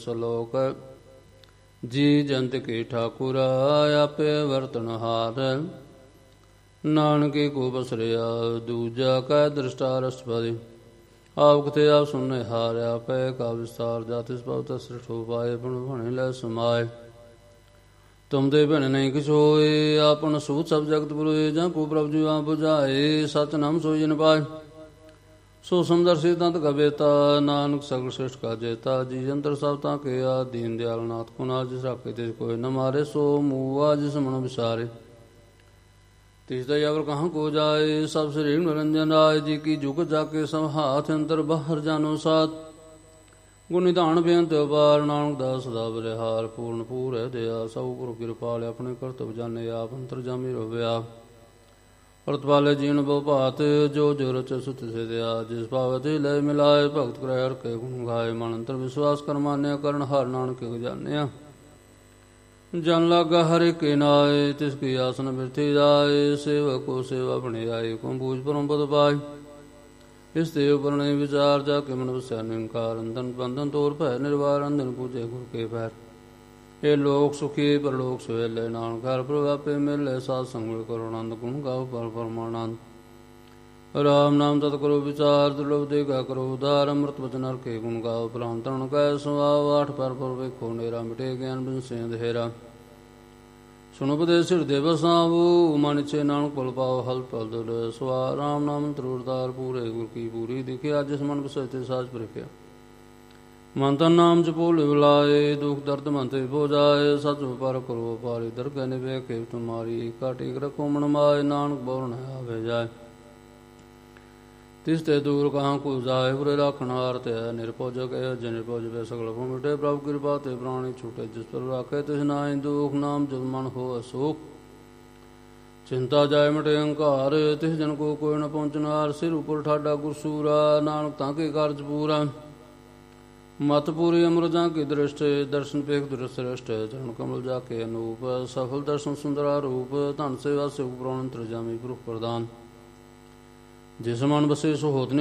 ਸਲੋਕ। ਜੀ ਜੰਤ ਕੀ ਠਾਕੁਰ ਆਪੇ ਵਰਤਨਹਾਰ। ਨਾਨਕੇ ਕੋ ਬਸਰਿਆ ਦੂਜਾ ਕੈ ਦ੍ਰਿਸ਼ਟਾ ਰਸਪਦੀ। ਆਪ ਕਥੇ ਆਪ ਸੁਣਨੇ ਹਾਰ ਆਪੇ ਕਾ ਵਿਸਤਾਰ। ਜਾਤਿ ਸਭਵ ਸ੍ਰਿਸ਼ਟ ਹੋ ਪਾਏ ਪੁਣ ਭਣੇ ਲੈ ਸਮਾਏ। ਤੁਮ ਦੇ ਭਿਣ ਨਹੀਂ ਕਿਛ ਹੋਏ ਆਪਨ ਸੂਤ ਸਭ ਜਗਤ ਪੁਰੋਏ। ਜਾਂ ਕੋ ਪ੍ਰਭ ਜੀ ਆਪ ਬੁਝਾਏ ਸਚ ਨਾਮ ਸੋਈ ਜਨ ਪਾਏ। ਸੋ ਸੁੰਦਰ ਸੀ ਦੰਤ ਕਬੇਤਾ ਨਾਨਕ ਸਗਲ ਸ੍ਰਿਸ਼ਟ ਕਾ ਜੇਤਾ। ਜੀ ਜੰਤਰ ਸਭ ਤਾਂ ਕੇ ਆ ਦੀਨ ਦਿਆਲ ਨਾਥ ਕੋ ਨਾਥ। ਜਿਸ ਰਾਖੇ ਤਿਸ ਕੋਇ ਨ ਮਾਰੇ ਸੋ ਮੂਆ ਜਿਸ ਮਨ ਵਿਸਾਰੇ। ਤਿਸ ਦਾ ਅਵਰ ਕਹਾਂ ਕੋ ਜਾਏ ਸਭ ਸ੍ਰੀ ਨਿਰੰਜਨ ਰਾਏ। ਜੀ ਕੀ ਜੁਗ ਜਾਕੇ ਸਭ ਹਾਥ ਅੰਦਰ ਬਾਹਰ ਜਾਨੋ ਸਾਥ। ਗੁਣ ਨਿਧਾਨ ਬੇਅੰਤ ਅਪਾਰ ਨਾਨਕ ਦਾਸ ਸਦਾ ਬਲਿਹਾਰ। ਪੂਰਨ ਪੂਰ ਹੈ ਦਇਆ ਸਭ ਗੁਰੂ ਕਿਰਪਾਲ। ਆਪਣੇ ਕਰਤਵ ਜਾਣੇ ਆਪ ਅੰਤਰ ਜਾਮੀ ਰੋਵਿਆ। ਪ੍ਰਤਪਾਲੇ ਜੀਨ ਬਹੁ ਭਾਤ ਜੋ ਜੋ ਰਚ ਸੁਤ ਸੇ ਦਿਆ। ਜਿਸ ਭਾਵ ਤੇ ਲੈ ਮਿਲਾਏ ਭਗਤ ਕਰੈ ਹਰਿ ਕੇ ਗੁਣ ਗਾਏ। ਮਨ ਅੰਤਰ ਵਿਸ਼ਵਾਸ ਕਰ ਮਾਨਿਆ ਕਰਨ ਹਰ ਨਾਨਕ ਜਾਣਿਆ। ਜਨ ਲਾਗਾ ਹਰਿ ਕੇ ਨਾਏ ਤਿਸ ਕੀ ਆਸਨ ਬਿਰਥੀ ਜਾਏ। ਸੇਵਕ ਕੋ ਸੇਵਾ ਬਣੇ ਆਏ ਕੰਬੂਜ ਪਰਮ ਪਦ ਪਾਏ। ਇਸ ਤੇ ਉਪਰ ਨਹੀਂ ਵਿਚਾਰ ਜਾ ਕੇ ਮਨ ਵਸਿਆ ਨਿੰਕਾਰ। ਅੰਧਨ ਬੰਧਨ ਤੋਰ ਭੈ ਨਿਰਵਾਰ। ਅੰਧਨ ਪੂਜੇ ਗੁਰ ਕੇ ਪੈਰ। ਇਹ ਲੋਕ ਸੁਖੀ ਪਰਲੋਕ ਸੁਹੇਲੇ। ਨਾਨਕ ਹਰਿ ਪ੍ਰਭ ਆਪੇ ਮਿਲੇ। ਸਾਧ ਸੰਗ ਕਰੋ ਆਨੰਦ ਗੁਣ ਗਾਓ ਪਰ ਪਰਮਾਨੰਦ। ਰਾਮ ਨਾਮ ਤਤ ਕਰੋ ਵਿਚਾਰ। ਦੁਰਲਭ ਦੇਗਾ ਕਰੋ ਉਧਾਰ। ਅੰਮ੍ਰਿਤ ਬਚਨ ਹਰਿ ਕੇ ਗੁਣ ਗਾਓ। ਪ੍ਰਾਨ ਤਰਨ ਕੈ ਸੁਆਵ। ਆਠ ਪਰ ਵੇਖੋ ਨੇਰਾ ਮਿਟੇ ਗਿਆਨ ਬਿਨ ਸੇ ਅੰਧੇਰਾ। ਸੁਣੋ ਉਪਦੇਸ ਹਿਰਦੇ ਬਸਾਵੋ। ਮਨ ਇਛੇ ਨਾਨਕ ਪਲ ਪਾਓ ਹਲ ਪਲ ਦੁਲ ਸਵਾ। ਰਾਮ ਨਾਮ ਤਰੁਰਦਾਰ ਪੂਰੇ ਗੁਰ ਕੀ ਪੂਰੀ। ਦਿਖਿਆ ਜਿਸ ਮਨ ਬਸੈ ਤੇ ਸਾਜ ਪਰਖਿਆ। ਮਨ ਤਨ ਨਾਮ ਜਪੋ ਲਿਵ ਲਾਏ। ਦੁਖ ਦਰਦ ਮਨ ਤੇ ਹੋ ਜਾਏ। ਸਚ ਵਪਾਰ ਕਰੋ ਪਾਰੀ। ਦਰਗਹਿ ਨਿਵੇ ਖੇਵ ਤੁਮਾਰੀ। ਕਾਟਿਕ ਰਖੋ ਮਨ ਮਾਏ। ਨਾਨਕ ਬਉ ਨ ਆਵੇ ਜਾਏ। ਤਿਸ ਤੇ ਦੂਰ ਕਹਾਂ ਕੋ ਜਾਏ। ਬੁਰੇ ਰਾਖਣ ਹਾਰ ਤੇ ਨਿਰਭਉ ਕਹਿ ਜੇ ਨਿਰਭਉ ਜਪੈ ਸਗਲ ਭਉ ਮਿਟੇ। ਪ੍ਰਭ ਕਿਰਪਾ ਤੇ ਪ੍ਰਾਣੀ ਛੂਟੇ। ਜਿਸ ਪਰ ਰਾਖੇ ਤਿਸ ਨਾਹੀ ਦੁਖ। ਨਾਮ ਜਦ ਮਨ ਹੋ ਅਸੁਖ। ਚਿੰਤਾ ਜਾਏ ਮਿਟੇ ਅਹੰਕਾਰ। ਤਿਸ ਜਨ ਕੋ ਕੋਈ ਨ ਪਹੁੰਚਨਾਰ। ਸਿਰ ਉਪਰ ਠਾਡਾ ਗੁਰਸੂਰਾ। ਨਾਨਕ ਤਾਂ ਕੇ ਕਾਰਜ ਪੂਰਾ। ਮਤ ਪੂਰੀ ਅਮਰਜਾਂ ਕੀ ਦ੍ਰਿਸ਼ਟ। ਦਰਸ਼ਨ ਪੇਖ ਦੁਰ ਸ੍ਰਿਸ਼ਟ। ਚਰਨ ਕਮਲ ਜਾ ਕੇ ਅਨੂਪ। ਸਫਲ ਦਰਸ਼ਨ ਸੁੰਦਰਾ ਰੂਪ। ਧਨ ਸੇਵਾ ਸਿਵ ਪੁਰਾਣ ਅੰਤਰ ਜਾਮੀ ਪੁਰਖ ਪ੍ਰਦਾਨ। ਜਿਸ ਮਨ ਬਸੇ ਸੋ ਹੋਤ